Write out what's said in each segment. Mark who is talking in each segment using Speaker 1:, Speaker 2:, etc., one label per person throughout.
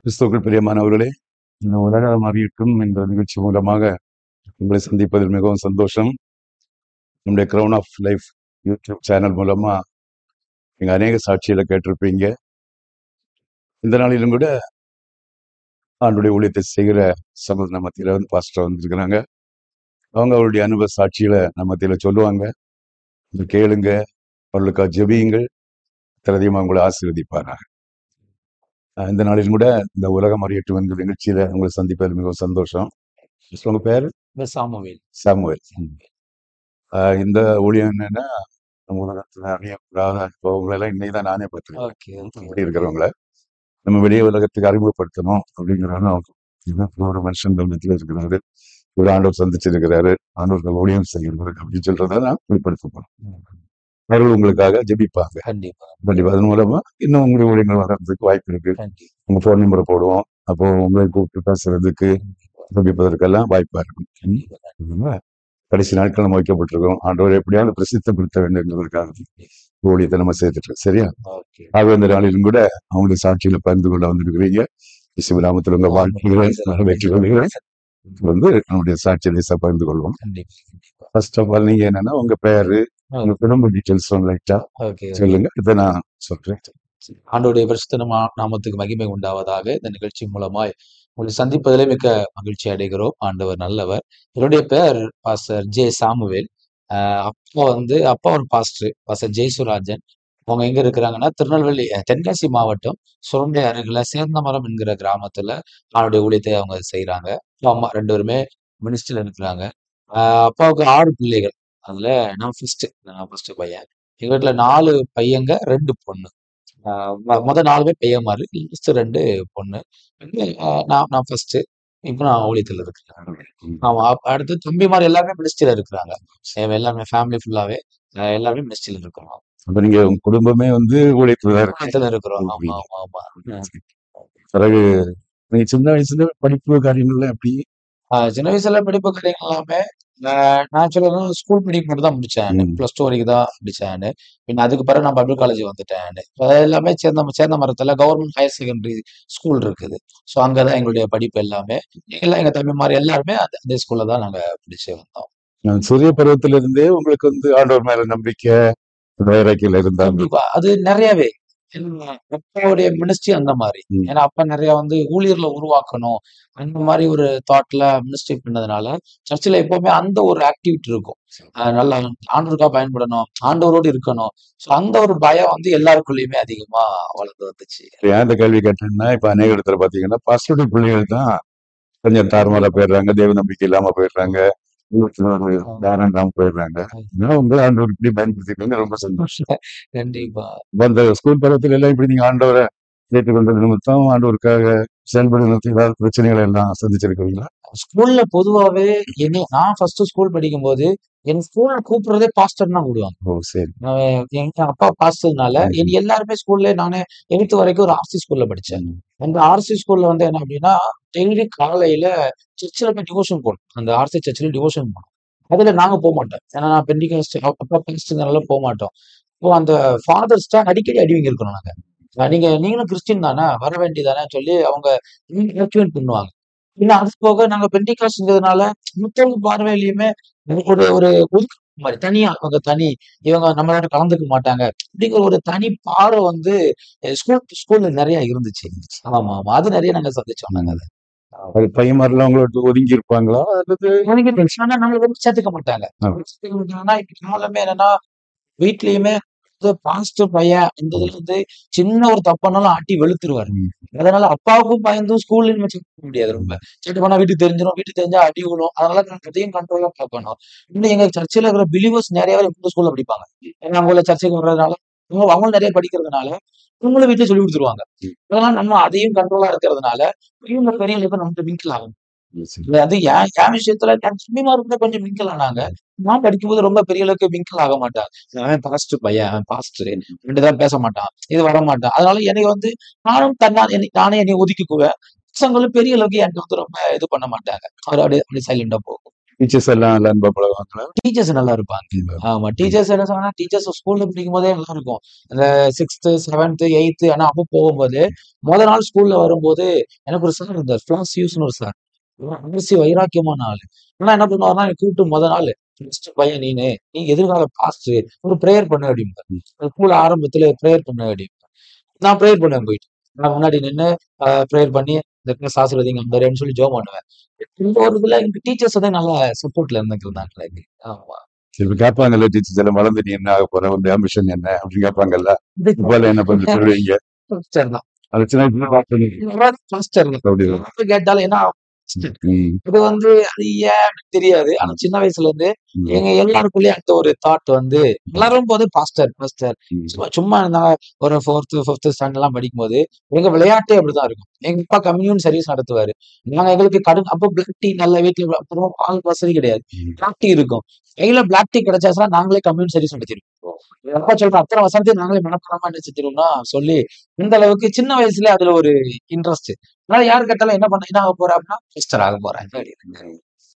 Speaker 1: கிறிஸ்துவுக்குள் பிரியமானவர்களே, இந்த உலகம் அறியட்டும் என்ற நிகழ்ச்சி மூலமாக உங்களை சந்திப்பதில் மிகவும் சந்தோஷம். நம்முடைய crown of life YouTube channel மூலமா நீங்க அநேக சாட்சிகளை கேட்டிருப்பீங்க. இந்த நாளிலும் கூட ஆண்டுடைய ஊழியத்தை செய்கிற சமூக மத்தியில பாஸ்டர் வந்திருக்கிறாங்க. அவங்க அவருடைய அனுபவ சாட்சிகளை நம்ம மத்தியில சொல்லுவாங்க. இதை கேளுங்க, அவர்களுக்காக ஜெபியுங்கள். அதிகமாக உங்களை ஆசீர்வதிப்பாராக. இந்த நாளிலும் கூட இந்த உலகம் அறியட்டும் என்ற நிகழ்ச்சியில உங்களை சந்திப்பதில் மிகவும் சந்தோஷம். உங்க பேர்?
Speaker 2: சாமுவேல்.
Speaker 1: சாமுவேல். இந்த ஊழியம் என்னன்னா, நம்ம உலகத்துல அறியப்படாத அனுபவங்களெல்லாம் இன்னைக்குதான் நானே பார்த்துருக்கேன். அப்படி இருக்கிறவங்கள நம்ம வெளியே உலகத்துக்கு அறிமுகப்படுத்தணும் அப்படிங்கிறதால ஒரு மனுஷன் மத்தியில் இருக்கிறாரு, ஒரு ஆண்டவர் சந்திச்சிருக்கிறாரு, ஆண்டவர்கள் ஊழியம் செய்கிறாரு அப்படின்னு சொல்றதை நான் வெளிப்படுத்தப்படும். அவர்கள் உங்களுக்காக ஜெபிப்பாங்க.
Speaker 2: கண்டிப்பா
Speaker 1: கண்டிப்பா அதன் மூலமா இன்னும் உங்களுடைய ஊழியங்கள் வர்றதுக்கு வாய்ப்பு இருக்கு. உங்க போன் நம்பரை போடுவோம், அப்போ உங்களை கூப்பிட்டு பேசுறதுக்கு ஜெபிப்பதற்கெல்லாம் வாய்ப்பா இருக்கும். கடைசி நாட்கள் நம்ம வைக்கப்பட்டிருக்கோம். ஆண்டவர் எப்படியாவது பிரசித்தப்படுத்த வேண்டும் என்பதற்காக ஊழியத்தை நம்ம சேர்த்துட்டோம். சரியா? ஆக இந்த நாளிலும் கூட அவங்களுடைய சாட்சியில பகிர்ந்து கொள்ள வந்திருக்கிறீங்க. இசுவிராமத்தில் உங்க வாழ்க்கைகளை வெற்றி கொள்கிறேன் நம்முடைய சாட்சியை பகிர்ந்து கொள்வோம். ஃபர்ஸ்ட் ஆஃப் ஆல் நீங்க என்னன்னா உங்க பேரு, உங்க குடும்ப டீட்டெயில்ஸ் லைட்டா சொல்லுங்க. இதை நான் சொல்றேன்.
Speaker 2: ஆண்டோடைய பரிசுத்த நாமத்துக்கு மகிமை உண்டாவதாக. இந்த நிகழ்ச்சி மூலமாய் உங்களை சந்திப்பதிலே மிக்க மகிழ்ச்சி அடைகிறோம். ஆண்டவர் நல்லவர். என்னுடைய பேர் பாஸ்டர் ஜே சாமுவேல். அப்பா ஒரு பாஸ்டர் ஜெயசுராஜன். அவங்க எங்க இருக்கிறாங்கன்னா திருநெல்வேலி தென்காசி மாவட்டம் சுரண்டை அருகில சேர்ந்தமரம் என்கிற கிராமத்துல அவனுடைய ஊழியத்தை அவங்க செய்யறாங்க. அம்மா 2 பேருமே மினிஸ்ட்ரியில இருக்கிறாங்க. அப்பாவுக்கு 6 பிள்ளைகள். அதுல நான் ஃபர்ஸ்ட் பையன். எங்க வீட்டுல 4 பையங்க 2 பொண்ணு. மொத 4 பேர் பையன் மாதிரி, லாஸ்ட் 2 பொண்ணு. நான் ஃபர்ஸ்ட். இப்ப நான் ஊழியத்துல இருக்கிறேன். ஆமா. அடுத்து தம்பிமார் எல்லாமே மினிஸ்ட்ரியில இருக்கிறாங்க. எல்லாமே ஃபேமிலி ஃபுல்லாவே எல்லாருமே மினிஸ்ட்ரியில இருக்கிறோம்.
Speaker 1: அப்ப நீங்க உங்க குடும்பமே ஊழியத்துல
Speaker 2: இருக்கிறோம். ஆமா ஆமா ஆமா.
Speaker 1: பிறகு நீங்க சின்ன வயசுல படிப்பு காரியங்கள்லாம் எப்படி?
Speaker 2: சின்ன வயசுல படிப்பு காரியங்கள் எல்லாமே நான் சொல்லணும், ஸ்கூல் படிக்கும் மட்டும் தான் முடிச்சேன். +2 வரைக்கும் தான் முடிச்சேன். பின்ன அதுக்கு பிறகு நான் பப்ளிக் காலேஜ் வந்துட்டேன். எல்லாமே சேர்ந்த மரத்துல கவர்மெண்ட் ஹையர் செகண்டரி ஸ்கூல் இருக்குது. ஸோ அங்கதான் எங்களுடைய படிப்பு எல்லாமே. எல்லாம் எங்க தம்பிமார் எல்லாருமே அதே ஸ்கூல்ல தான் நாங்க படிச்சு வந்தோம்.
Speaker 1: சிறிய பருவத்துல இருந்தே உங்களுக்கு ஆண்டவர் மேல நம்பிக்கை வைராக்கியம் இருந்தா?
Speaker 2: கண்டிப்பா. அது நிறையவே அப்பாவுடைய மினிஸ்ட்ரி அந்த மாதிரி. ஏன்னா அப்பா நிறைய ஊழியர்ல உருவாக்கணும் அந்த மாதிரி ஒரு தாட்ல மினிஸ்ட்ரி பண்ணதுனால சர்ச்சில் எப்பவுமே அந்த ஒரு ஆக்டிவிட்டி இருக்கும். நல்லா ஆண்டவருக்காக பயன்படணும், ஆண்டவரோடு இருக்கணும். ஸோ அந்த ஒரு பயம் எல்லாருக்குள்ளயுமே அதிகமா வளர்ந்து வந்துச்சு.
Speaker 1: ஏன் இந்த கேள்வி கேட்டேன்னா, இப்ப அநேக இடத்துல பாத்தீங்கன்னா பாஸ்டருடைய பிள்ளைகள் தான் கொஞ்சம் தாறுமாறா போயிடுறாங்க, தேவ நம்பிக்கை இல்லாம போயிடுறாங்க, போயிடுறாங்க. ஆண்டவர் இப்படி பயன்படுத்திக்கோங்க, ரொம்ப சந்தோஷம்.
Speaker 2: கண்டிப்பா.
Speaker 1: அந்த ஸ்கூல் பருவத்துல எல்லாம் இப்படி நீங்க ஆண்டவரை ஏற்றுக்கொண்டது நிமித்தம் ஆண்டவருக்காக செயல்படுறது ஏதாவது பிரச்சனைகள் எல்லாம் சந்திச்சிருக்கீங்களா?
Speaker 2: ஸ்கூல்ல பொதுவாவே நான் ஃபர்ஸ்ட் ஸ்கூல் படிக்கும் போது என் ஸ்கூல்ல கூப்பிடுறதே பாஸ்டர் தான் கூடுவாங்க.
Speaker 1: ஓ சரி.
Speaker 2: எங்க அப்பா பாஸ்டர்னால எல்லாருமே ஸ்கூல்ல நானே 8th வரைக்கும் ஒரு ஆர்சி ஸ்கூல்ல படிச்சேன். அந்த ஆர்சி ஸ்கூல்ல என்ன அப்படின்னா டெய்லி காலையில சர்ச்சில் போய் டிவோஷன் போகணும். அந்த ஆர்சி சர்ச்சில் டிவோஷன் போகணும். அதுல நாங்க போக மாட்டோம். ஏன்னா நான் பெண்டிகாஸ்ட் அப்பா பாஸ்டர்னால போக மாட்டோம். இப்போ அந்த ஃபாதர்ஸ் தான் அடிக்கடி அடிவங்க இருக்கணும். நீங்களும் கிறிஸ்டின் தானே, வர வேண்டியதானே சொல்லி அவங்க பண்ணுவாங்க. இல்ல அது போக நாங்க பெண்டிகாஸ்ட்ங்கிறதுனால மத்தவங்க பார்வையிலயுமே ஒரு ஒரு ஒதுக்கு மாதிரி தனியா அவங்க இவங்க நம்மளோட கலந்துக்க மாட்டாங்க அப்படிங்கிற ஒரு தனி பார்வை ஸ்கூல்ல நிறைய இருந்துச்சு. ஆமா ஆமா. அது நிறைய நாங்க சந்திச்சோம். நாங்க
Speaker 1: அது பையன்மாரெல்லாம் அவங்களோட ஒதுங்கி இருப்பாங்களா?
Speaker 2: நம்மள சேர்த்துக்க மாட்டாங்க. என்னன்னா வீட்லயுமே பாஸ்டர் பையன் இந்த இதுல சின்ன ஒரு தப்பானாலும் ஆட்டி வெளுத்துருவாரு. அதனால அப்பாவுக்கும் பயந்தும் ஸ்கூல்ல முடியாது. ரொம்ப சேட்டு பண்ணா வீட்டுக்கு தெரிஞ்சா அடி விழும். அதனால அதையும் கண்ட்ரோலா பார்க்கணும். இன்னும் எங்க சர்ச்சில் இருக்கிற பிலீவர்ஸ் நிறைய பேர் இந்த ஸ்கூல்ல படிப்பாங்க. ஏன்னா அவங்கள சர்ச்சைக்கு வர்றதுனால அவங்களும் நிறைய படிக்கிறதுனால இவங்களும் வீட்டுல சொல்லி கொடுத்துருவாங்க. அதனால நம்ம அதையும் கண்ட்ரோலா இருக்கிறதுனால இவங்க பெரியவங்களுக்கு நம்ம விங்கிள் ஆகும். அது என் விஷயத்துல தம்பிமார் கொஞ்சம் மிங்கிள் ஆனாங்க. நான் படிக்கும்போது ரொம்ப பெரிய அளவுக்கு மிங்கிள் ஆக மாட்டான். அவன் பாஸ்டர் பையன், அவன் பாஸ்டர் ரெண்டுதான் பேச மாட்டான், இது வர மாட்டான். அதனால எனக்கு நானும் நானே என்னை ஒதுக்கிக்குவேன். பசங்களும் பெரிய அளவுக்கு என்கிட்ட ரொம்ப இது பண்ண மாட்டாங்க. அவர் அப்படியே சைலண்டா போகும்.
Speaker 1: டீச்சர்ஸ் எல்லாம் நல்லா அன்பா பழகுவாங்களா?
Speaker 2: டீச்சர்ஸ் நல்லா இருப்பாங்க. ஆமா.
Speaker 1: ம்.
Speaker 2: டீச்சர்ஸ் என்ன சொன்னா, டீச்சர்ஸ் ஸ்கூல்ல படிக்கும்போதே நல்லா இருக்கும். அந்த 6த், 7த், 8த் ஆனா அப்போ போகும்போது, நாள் ஸ்கூல்ல வரும்போது எனக்கு ஒரு சார் இருந்தார். ஃபிளாசியூஸ்ன்னு ஒரு சார். அரசி வைராக்கியமான ஆளு. ஆனா என்ன பண்ணுவாருன்னா, என்னை கூப்பிட்டு நாளு, "ஃபர்ஸ்ட் பையன் நீனு. நீ எதிர்கால பாஸ்டர். ஒரு பிரேயர் பண்ணு" அப்படிம்பாரு.
Speaker 1: ம்.
Speaker 2: ஸ்கூல் ஆரம்பத்துல பிரேயர் பண்ணு அப்படிம்பாரு. நான் பிரேயர் பண்ணுவேன் போயிட்டு. நான் முன்னாடி நின்னு பிரேயர் பண்ணி, இந்த கிளாஸ் ஆசீர்வதிங்க ஆண்டவரேன்னு சொல்லி ஜெபம் பண்ணுவேன். இந்த ஒரு இதுல எங்க டீச்சர்ஸ் வந்து நல்லா சப்போர்ட்ல இருந்துருந்தாங்க எனக்கு. ஆமா.
Speaker 1: சரி, இப்ப கேட்பாங்கல்ல டீச்சர்ஸ் எல்லாம், வளர்ந்து நீ என்ன ஆகப் போற? உன்னுடைய ஆம்பிஷன் என்ன? அப்படின்னு கேட்பாங்கல்ல. இப்போல என்ன பண்ண சொல்லுவீங்க?
Speaker 2: பாஸ்டர் தான்.
Speaker 1: அது சின்ன வயசுல பார்த்தது.
Speaker 2: பாஸ்டர் தான்.
Speaker 1: அப்படி.
Speaker 2: எப்ப கேட்டாலும் ஏன்னா பாஸ்டர்.
Speaker 1: ம்.
Speaker 2: இது வந்து அது ஏன் அப்படின்னு தெரியாது. ஆனா சின்ன வயசுல இருந்து
Speaker 1: ம்.
Speaker 2: எங்க எல்லாருக்குள்ளயும் அந்த ஒரு தாட் வந்து வளரும் போது பாஸ்டர், பாஸ்டர்.
Speaker 1: ம்.
Speaker 2: சும்மா நான் ஒரு 4த், 5த் ஸ்டாண்டர்ட்லாம் படிக்கும்போது எங்க விளையாட்டே அப்படிதான் இருக்கும். எங்க அப்பா கம்யூன் சர்வீஸ் நடத்துவாரு. நாங்க எங்களுக்கு அப்போ பிளாக் டீ நல்ல வீட்டுல அப்புறமா பால் வசதி கிடையாது.
Speaker 1: ம்.
Speaker 2: பிளாக் டீ இருக்கும். கையில பிளாக் டீ கிடைச்சாச்சுன்னா நாங்களே கம்யூன் சர்வீஸ் நடத்திருவோம். எங்க அப்பா சொல்ற அத்தனை வசனத்தையும் நாங்களே மனப்பாடமா என்ன செஞ்சிருவோம்னா சொல்லி இந்த அளவுக்கு சின்ன வயசுல அதுல ஒரு இன்ட்ரெஸ்ட். அதனால யாரு கேட்டாலும் என்ன ஆக போற அப்படின்னா மிஸ்டர் ஆக போறேன் அப்படின்னு.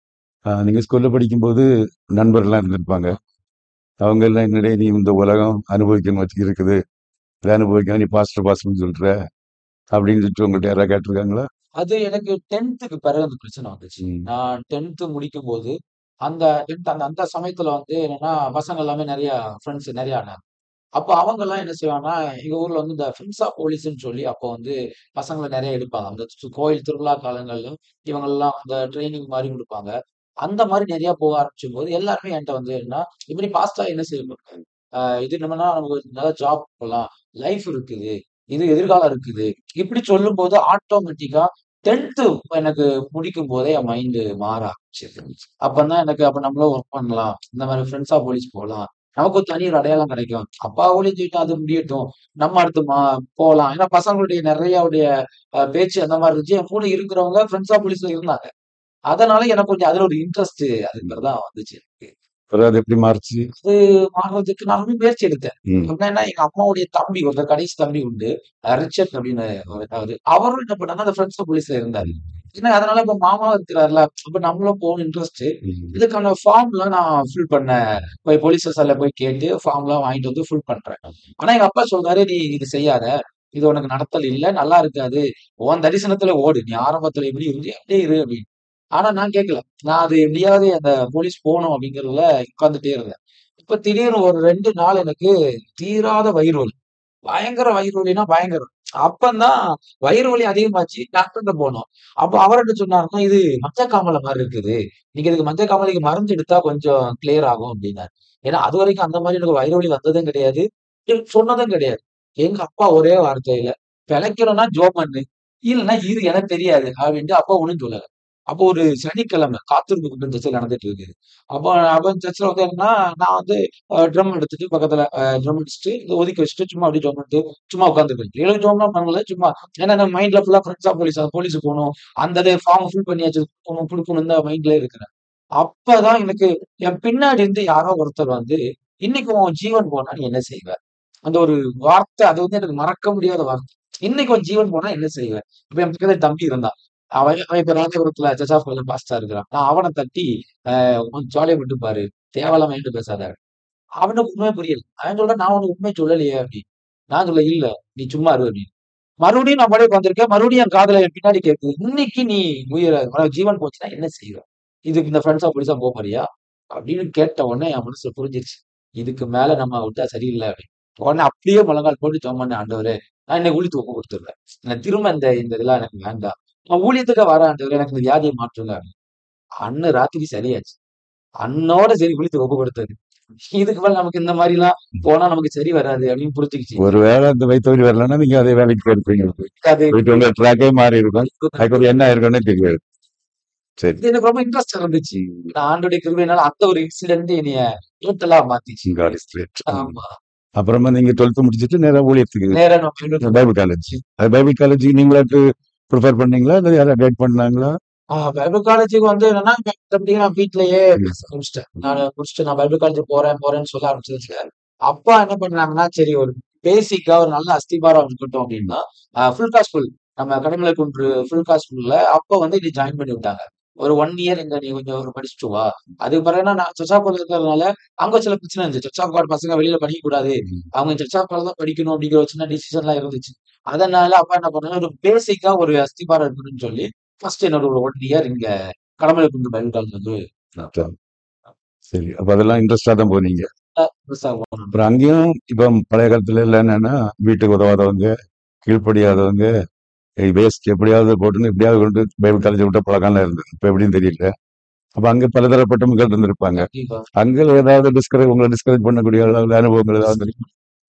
Speaker 1: நீங்க ஸ்கூல்ல படிக்கும்போது நண்பர்கள்லாம் இருந்திருப்பாங்க. அவங்க எல்லாம் என்னடே நீ இந்த உலகம் அனுபவிக்கணும் வச்சு இருக்குது, இதை அனுபவிக்கணும், நீ பாஸ்டர்னு சொல்ற அப்படின்னு சொல்லிட்டு உங்கள்ட்ட யாராவது கேட்டிருக்காங்களா?
Speaker 2: அது எனக்கு 10த்துக்கு பிறகு அந்த பிரச்சனை வந்துச்சு.
Speaker 1: ம்.
Speaker 2: நான் 10த் முடிக்கும்போது, அந்த 10த் அந்த அந்த சமயத்துல வந்து என்னன்னா, பசங்க எல்லாமே நெறைய ஃப்ரெண்ட்ஸ் நெறைய ஆனாங்க. அப்போ அவங்கலாம் என்ன செய்வாங்கன்னா, எங்க ஊர்ல வந்து இந்த ஃப்ரெண்ட்ஸ் ஆஃப் போலீஸ்ன்னு சொல்லி அப்போ வந்து பசங்கள நெறைய எடுப்பாங்க. அந்த கோயில் திருவிழா காலங்கள்ல இவங்கலாம் அந்த ட்ரெய்னிங் மாரி குடுப்பாங்க. அந்த மாரி நெறைய போக ஆரம்பிச்சும்போது, எல்லாருமே என்ட்ட வந்து என்னன்னா, "இப்ப நீ பாஸ்டா என்ன செய்ய போற? இது என்னன்னா நமக்கு ஒரு நல்ல ஜாப் போலாம். லைஃப் இருக்குது. இது எதிர்காலம் இருக்குது." இப்படி சொல்லும்போது ஆட்டோமேட்டிக்கா 10த் எனக்கு முடிக்கும்போதே என் மைண்ட் மாற ஆரம்பிச்சது. அப்பதான் எனக்கு அப்ப நம்மளும் ஒர்க் பண்ணலாம். இந்த மாரி ஃப்ரெண்ட்ஸ் ஆஃப் போலீஸ் போலாம். நமக்கு ஒரு தனி ஒரு அடையாளம் கிடைக்கும். அப்பா ஒழிஞ்சுட்டு அது முடியட்டும். நம்ம அடுத்து போலாம். ஏன்னா பசங்களுடைய நெறைய பேச்சு அந்த மாரி இருந்துச்சு. என் கூட இருக்கிறவங்க ஃப்ரெண்ட்ஸ் ஆஃப் போலீஸ்ல இருந்தாங்க. அதனால எனக்கு கொஞ்சம் அதுல ஒரு இன்ட்ரெஸ்ட் அது
Speaker 1: ம்.
Speaker 2: மாரி தான் வந்துச்சு எனக்கு.
Speaker 1: அப்புறம் அது எப்படி மாறுச்சு?
Speaker 2: அது மாறுறதுக்கு நானுமே முயற்சி எடுத்தேன்.
Speaker 1: ம்.
Speaker 2: எப்படின்னா எங்க அம்மாவுடைய தம்பி ஒருத்தர் கடைசி தம்பி உண்டு. ரிச்சர்ட் அப்படின்னு அவரு. அவரும் என்ன பண்ணாருன்னா, அந்த ஃப்ரெண்ட்ஸ் ஆஃப் போலீஸ்ல இருந்தாரு.
Speaker 1: ம்.
Speaker 2: ஏன்னா அதனால இப்ப மாமாவும் இருக்கிறார்ல. அப்ப நம்மளும் போகணும்னு இன்ட்ரெஸ்ட்.
Speaker 1: ம்.
Speaker 2: இதுக்கான ஃபார்ம்லாம் நான் ஃபில் பண்ணேன். போய் போலீஸ் ஸ்டேஷன்ல போய் கேட்டு ஃபார்ம்லாம் வாங்கிட்டு வந்து ஃபில் பண்றேன். ஆனா எங்க அப்பா சொல்றாரு, "நீ இது செய்யாத. இது உனக்கு நடத்தல் இல்ல. நல்லா இருக்காது. உன் தரிசனத்துல ஓடு. நீ ஆரம்பத்துல எப்படி இருந்தியோ அப்படியே இரு" அப்படின்னு. ஆனா நான் கேட்கல. நான் அது எப்படியாவது அந்த போலீஸ் போணும் அப்படிங்கிறதுல உட்கார்ந்துட்டே இருந்தேன். இப்ப திடீர்னு ஒரு 2 நாள் எனக்கு தீராத வயிறு வலி. பயங்கர வயிறு வலின்னா பயங்கரம். அப்பந்தான் வயிறு வலி அதிகமாச்சு. டாக்டர்ட்ட போனோம். அப்ப அவர் என்ன சொன்னாருன்னா, "இது மஞ்சக்காமாலை மாரி இருக்குது. நீங்க இதுக்கு மஞ்சக்காமாலைக்கு மருந்து எடுத்தா கொஞ்சம் கிளியர் ஆகும்" அப்டின்னாரு. ஏன்னா அதுவரைக்கும் அந்த மாரி எனக்கு வயிறு வலி வந்ததும் கிடையாது. சொன்னதும் கிடையாது. எங்க அப்பா ஒரே வார்த்தையில, "பிழைக்கணும்னா ஜெபம் பண்ணு. இல்லன்னா இரு எனக்கு தெரியாது" அப்டின்ட்டு அப்பா ஒண்ணும் சொல்லல. அப்போ ஒரு சனிக்கிழமை காத்திருப்பு கூட்டம் சர்ச்சுல நடந்துட்டு இருக்குது. அப்போ அப்ப சர்ச்சுல வந்து என்னன்னா, நான் வந்து ட்ரம் எடுத்துட்டு பக்கத்துல ட்ரம் அடிச்சுட்டு இத ஒதுக்கி வச்சுட்டு சும்மா அப்படியே ஜெபம் பண்ணிட்டு சும்மா உட்கார்ந்துருக்கேன். எழுத ஜெபம்லாம் பண்ணல. சும்மா ஏன்னா நம்ம மைண்ட்ல ஃபுல்லா ஃப்ரெண்ட்ஸ் ஆஃப் போலீஸ் போலீஸுக்கு போணும். அந்த இது ஃபார்ம் ஃபில் பண்ணியாச்சு. போணும் குடுக்கணும் தான் மைண்ட்லயே இருக்கிறேன். அப்பதான் எனக்கு என் பின்னாடி இருந்து யாரோ ஒருத்தர் வந்து, "இன்னைக்கு உன் ஜீவன் போனா நீ என்ன செய்வ?" அந்த ஒரு வார்த்தை அது வந்து எனக்கு மறக்க முடியாத வார்த்தை. "இன்னைக்கு உன் ஜீவன் போனா என்ன செய்வ?" இப்ப என் பக்கத்துல என் தம்பி இருந்தான். அவன் அவன் இப்ப ராஜபுரத்துல சர்ச் ஆஃப் காட் பாஸ்டரா இருக்கிறான். நான் அவன தட்டி, "உன் ஜாலியா விட்டு பாரு. தேவையில்லாம என்கிட்ட பேசாத." அவனுக்கு உண்மையே புரியல. அவன் சொல்றான், "நான் உனக்கு உண்மைய சொல்லலையே" அப்படின்னு. நான் சொல்ல, "இல்ல, நீ சும்மா இரு" அப்படின்னு. மறுபடியும் நான் பாட்டுக்கு உட்கார்ந்திருக்கேன். மறுபடியும் என் காதுல என் பின்னாடி கேட்குது. "இன்னைக்கு நீ உனக்கு ஜீவன் போச்சுன்னா என்ன செய்வ? இதுக்கு இந்த ஃப்ரெண்ட்ஸா போலீஸா போறியா?" அப்படின்னு கேட்ட உடனே என் மனசுல புரிஞ்சிருச்சு. இதுக்கு மேல நம்ம விட்டா சரியில்ல அப்படின்னு. உடனே அப்படியே முழங்கால் போட்டு ஜெபம் பண்ணேன். ஆண்டவரே, நான் இன்னைக்கு ஊழியத்துக்கு ஒப்பு குடுத்துடுறேன். எனக்கு திரும்ப இந்த இந்த இதெல்லாம் எனக்கு வேண்டாம். நான் ஊழியத்துக்கா வரேன் ஆண்டவரே. எனக்கு இந்த வியாதிய மாற்றுங்க. அன்னு ராத்திரி சரியாச்சு. அன்னோட சரி ஊழியத்துக்கு ஒப்பு கொடுத்தது. இதுக்கு மேல நமக்கு இந்த மாரிலாம் போனா நமக்கு சரி வராது அப்படின்னு புரிஞ்சுக்கிச்சு.
Speaker 1: ஒருவேளை அந்த வயித்து வலி வரலன்னா நீங்க அதே வேலைக்கு போயிருப்பீங்க.
Speaker 2: அது
Speaker 1: போயிட்டு உங்க ட்ராக்கே மாறி இருக்கும். அதுக்கு என்ன ஆயிருக்கும்னே தெரியாது. சரி.
Speaker 2: இது எனக்கு ரொம்ப இன்ட்ரெஸ்டா இருந்துச்சு. நான் ஆண்டவருடைய கிருபையினால அந்த ஒரு இன்சிடென்ட் என்னைய டோட்டலா மாத்திச்சு.
Speaker 1: God is great.
Speaker 2: ஆமா.
Speaker 1: அப்புறமா நீங்க 12th முடிச்சிட்டு நேரா ஊழியத்துக்கு
Speaker 2: நேரா நான்
Speaker 1: பைபிள் காலேஜ். அது பைபிள் காலேஜுக்கு நீங்களாட்டு ப்ரிஃபர் பண்ணீங்களா? இல்ல யாராவது கைட் பண்ணாங்களா?
Speaker 2: பைபிள் காலேஜுக்கு வந்து என்னன்னா, எப்படியும் நான் வீட்லயே பேச முடிச்சுட்டேன். முடிச்சுட்டு நான் பைபிள் காலேஜ் போறேன்னு சொல்ல ஆரம்பிச்சதுல, அப்பா என்ன பண்ணாங்கன்னா, சரி ஒரு பேசிக்கா ஒரு நல்ல அஸ்திபாரம் இருக்கட்டும் அப்படின்னா, ஃபுல் காஸ்ட் ஸ்கூல் நம்ம கடமலைக்குன்று ஃபுல் காஸ்ட் ஸ்கூல்ல அப்ப வந்து என்னை ஜாயின் பண்ணி விட்டாங்க. ஒரு 1 இயர் இங்க நீ கொஞ்சம் ஒரு படிச்சுட்டு வா. அதுக்கு பிறகுனா நான் சச்சாப்பூர்ல இருக்கிறதுனால, அங்க சில பிரச்சனை இருந்துச்சு. சச்சாப்பாடு பசங்க வெளியில படிக்கக்கூடாது. அவங்க சச்சாப்பால தான் படிக்கணும் அப்படிங்கிற ஒரு சின்ன டிசிஷன்லாம் இருந்துச்சு. அதனால அப்பா என்ன பண்ணாங்க, ஒரு பேசிக்கா ஒரு அஸ்திபாரம் இருக்கணும்னு சொல்லி, ஃபர்ஸ்ட் என்னோட ஒரு 1 இயர் இங்க கடமலைக்குண்டு பைபிள் காலேஜ் வந்து
Speaker 1: சரி. சரி. அப்ப அதெல்லாம் இன்ட்ரெஸ்டா தான் போனீங்க.
Speaker 2: பெருசா போனோம்.
Speaker 1: அப்புறம் அங்கேயும் இப்ப பழைய காலத்துல எல்லாம் என்னன்னா, வீட்டுக்கு உதவாதவங்க, கீழ்ப்படியாதவங்க, வேஸ்ட் எப்படியாவது போட்டுன்னு எப்படியாவது கொண்டு பைபிள் காலேஜ் விட்ட பழக்கம்லாம் இருந்தது. இப்ப எப்படின்னு தெரியல. அப்ப அங்க பலதரப்பட்ட மக்கள் இருந்திருப்பாங்க.
Speaker 2: கண்டிப்பா.
Speaker 1: அங்க ஏதாவது உங்களை டிஸ்கரேஜ் பண்ணக்கூடிய அளவுல அனுபவங்கள் ஏதாவது இருக்கு?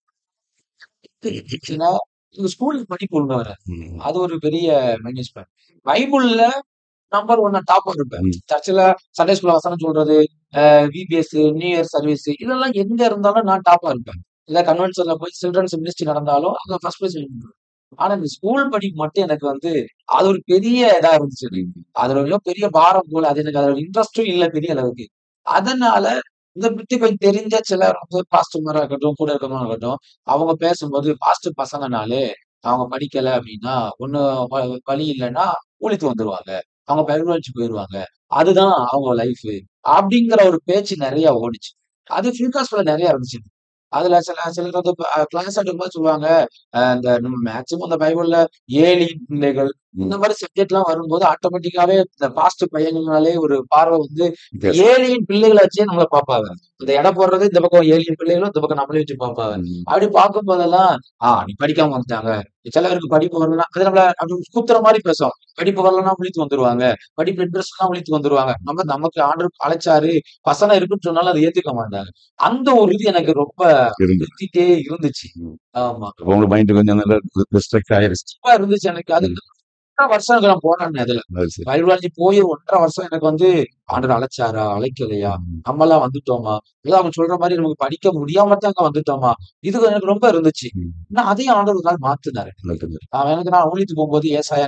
Speaker 2: ஏன்னா, எங்க ஸ்கூல்ல படிப்பு ஒழுங்கா வராது.
Speaker 1: ம்.
Speaker 2: அது ஒரு பெரிய மைனஸ் பாயிண்ட். பைபிள்ல நம்பர் 1 டாப்பா இருப்பேன்.
Speaker 1: ம்.
Speaker 2: சர்ச்சுல சண்டே ஸ்கூல்ல வசனம் சொல்றது, விபிஎஸ், நியூ இயர் சர்வீஸ் இதெல்லாம் எங்க இருந்தாலும் நான் டாப்பா இருப்பேன். இல்ல கன்வென்ஷன்ல போய் சில்ட்ரன்ஸ் மினிஸ்ட்ரி நடந்தாலும் அங்க ஃபர்ஸ்ட் பிரைஸ் வாங்கிடுவேன். ஆனா இந்த ஸ்கூல் படிப்பு மட்டும் எனக்கு வந்து அது ஒரு பெரிய இதா இருந்துச்சு எனக்கு. அதுல ஒரு பெரிய பாரம் போல அது எனக்கு அதோட இன்ட்ரெஸ்டும் இல்ல பெரிய அளவுக்கு. அதனால இத பத்தி கொஞ்சம் தெரிஞ்ச சிலர் வந்து பாஸ்டர்மாரா இருக்கட்டும், கூட இருக்கவங்களா இருக்கட்டும், அவங்க பேசும்போது பாஸ்டர் பசங்கனாலே அவங்க படிக்கல அப்படின்னா, ஒண்ணு வ வழி இல்லன்னா ஊழியத்துக்கு வந்துருவாங்க. அவங்க பைபிள் வச்சு போயிருவாங்க. அதுதான் அவங்க லைஃபு. அப்படிங்கிற ஒரு பேச்சு நெறைய ஓடுச்சு. அது ஃபில்காஸ்ட்ல நெறைய இருந்துச்சு. அதுல சிலர் வந்து கிளாஸ் எடுக்கும்போது சொல்லுவாங்க, இந்த நம்ம மேக்ஸிமம் அந்த பைபிள்ல ஏலியின் பிள்ளைகள் இந்த மாரி சப்ஜெக்ட்லாம் வரும்போது ஆட்டோமேட்டிக்காவே இந்த பாஸ்ட் பையங்கள்னாலே ஒரு பார்வை வந்து
Speaker 1: Yes.
Speaker 2: ஏலியின் பிள்ளைகள வச்சே நம்மள பாப்பாங்க. இந்த எடை போடுறது இந்த பக்கம் ஏலியின் பிள்ளைகளும், இந்த பக்கம் நம்மளையும் வச்சு பாப்பாங்க.
Speaker 1: ம்.
Speaker 2: அப்படி பார்க்கும்போதெல்லாம், நீ படிக்காம வந்துட்டாங்க. சிலருக்கு படிப்பு வரலன்னா அது நம்மள அப்படி குத்துற மாரி பேசும். படிப்பு வரலன்னா விழித்து வந்துருவாங்க. படிப்பு இன்ட்ரெஸ்ட்னா விழித்து வந்துருவாங்க. நமக்கு ஆண்டவர் அழைச்சாரு, வசனம் இருக்குன்னு சொன்னாலும் அத ஏத்துக்க மாட்டாங்க. அந்த ஒரு இது எனக்கு ரொம்ப
Speaker 1: இருந்து.
Speaker 2: சுத்திட்டே இருந்துச்சு.
Speaker 1: ம்.
Speaker 2: ஆமா.
Speaker 1: அப்ப உங்க மைண்ட் கொஞ்சம் நல்லா டிஸ்ட்ராக்ட் ஆயிருச்சு.
Speaker 2: ரொம்ப இருந்துச்சு எனக்கு. அது
Speaker 1: ம்.
Speaker 2: 1 1/2 வருஷம் நான் போராடினேன் அதுல.
Speaker 1: அது சரி.
Speaker 2: பைபிள் காலேஜ் போய் 1 1/2 வருஷம் எனக்கு வந்து ஆண்டவர் அழைச்சாரா? அழைக்கலையா?
Speaker 1: ம்.
Speaker 2: நம்மலாம் வந்துட்டோமா? இல்ல அவங்க சொல்ற மாரி நமக்கு படிக்க முடியாம தான் அங்க வந்துட்டோமா? இது எனக்கு ரொம்ப இருந்துச்சு.
Speaker 1: ம்.
Speaker 2: ஆனா அதையும் ஆண்டவர் ஒரு நாள் மாத்துனாரு.
Speaker 1: நல்லது.
Speaker 2: நான் ஊழியத்துக்கு போகும்போது ஏசாயா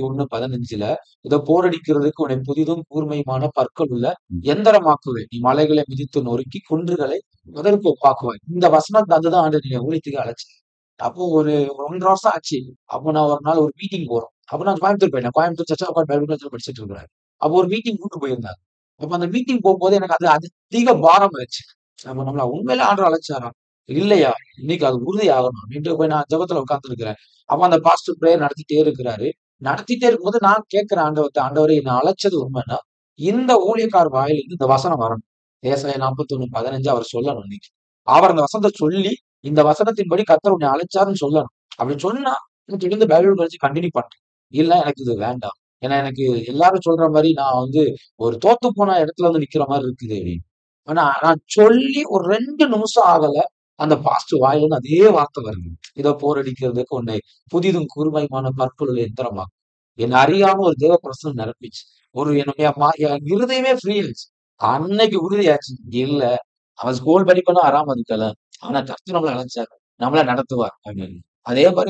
Speaker 2: 41:15 இதோ போரடிக்கிறதுக்கு உன்னை புதிதும் கூர்மையுமான பற்கள் உள்ள
Speaker 1: ம்.
Speaker 2: எந்திரமாக்குவேன். நீ மலைகளை மிதித்து நொறுக்கி குன்றுகளை முதற்கு ஒப்பாக்குவாய். இந்த வசனம் தந்துதான் ஆண்டவர் என்னை ஊழியத்துக்கு அழைச்சார். அப்போ ஒரு 1 1/2 வருஷம் ஆச்சு. அப்போ நான் ஒரு நாள் ஒரு மீட்டிங் போறோம். அப்ப நான் கோயம்புத்தூர் போயிட்டேன். Coimbatore search of God Bible காலேஜ்ல படிச்சுட்டு இருக்கிறேன். அப்போ ஒரு மீட்டிங் கூட்டு போயிருந்தாங்க. அப்ப அந்த மீட்டிங் போகும்போது எனக்கு அது அதிக பாரம் ஆச்சு. நம்ம நம்மள உண்மையிலே ஆண்டவர் அழைச்சாரா? இல்லையா? இன்னைக்கு அது உறுதி ஆகணும். அப்படின்ட்டு போய் நான் ஜெபத்துல உட்கார்ந்திருக்கிறேன். அப்ப அந்த பாஸ்டர் பிரேயர் நடத்திட்டே இருக்கிறாரு. நடத்திட்டே இருக்கும்போது நான் கேட்கிறேன் ஆண்டவர்ட்ட, ஆண்டவரே என்ன அழைச்சது உண்மைன்னா, இந்த ஊழியக்கார் வாயிலிருந்து இந்த வசனம் வரணும். ஏசாயா 41:15 அவர் சொல்லணும் இன்னைக்கு. அவர் அந்த வசனத்த சொல்லி, இந்த வசனத்தின்படி கர்த்தர் உன்னை அழைச்சாருன்னு சொல்லணும். அப்படி சொன்னா, நான் தொடர்ந்து பைபிள் படிச்சு கன்டின்யூ பண்றேன். இல்ல எனக்கு இது வேண்டாம். ஏன்னா எனக்கு எல்லாரும் சொல்ற மாரி நான் வந்து ஒரு தோத்து போன இடத்துல வந்து நிக்கிற மாரி இருக்குது அப்படின்னு. ஆனா நான் சொல்லி ஒரு 2 நிமிஷம் ஆகல. அந்த பாஸ்டர் வாயிலிருந்து அதே வார்த்தை வருது. இதோ போரடிக்கிறதுக்கு உன்னை புதிதும் கூர்மையுமான பற்புள்ள எந்திரமாக்கும். என்னை அறியாம ஒரு தேவ பிரசனம் நிரப்பிச்சு. ஒரு என்னுடைய என் இருதயமே ஃப்ரீ ஆச்சு. அன்னைக்கு உறுதியாச்சு. இல்ல அவன் ஸ்கூல் படிப்புன்னா ஆறாம இருக்கலாம். ஆனா கர்த்தர் நம்மள அழைச்சாரு. நம்மள நடத்துவார் அப்படின்னு. அதே மாரி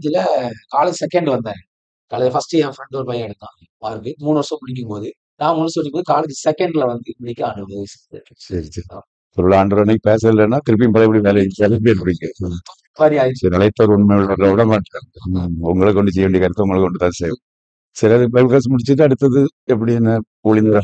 Speaker 2: காலேஜ் செகண்ட் வந்தேன். காலேஜ் ஃபர்ஸ்ட் என் ஃப்ரெண்ட் ஒரு பையன் எடுத்தான். மார்க் 3 வருஷம் படிக்கும்போது, நான் முடிச்சு படிக்கும்போது காலேஜ் செகண்ட்ல வந்து இன்னைக்கு அனுபவிச்சது.
Speaker 1: சரி, சரி. ஒரு ஆண்டவர் அன்னைக்கு பேசலைன்னா திருப்பியும் பழையபடி வேலைக்கு கிளம்பி இருப்பீங்க.
Speaker 2: மாரி ஆயிடுச்சு.
Speaker 1: சரி, நிலைத்தவர் உண்மை உள்ளவரை விட மாட்டாங்க. உங்களை கொண்டு செய்ய வேண்டிய கருத்தை உங்களை கொண்டு தான் செய்யும். சரி, அது பைபிள் கிளாஸ் முடிச்சுட்டு அடுத்தது எப்படி என்ன ஊழியரா?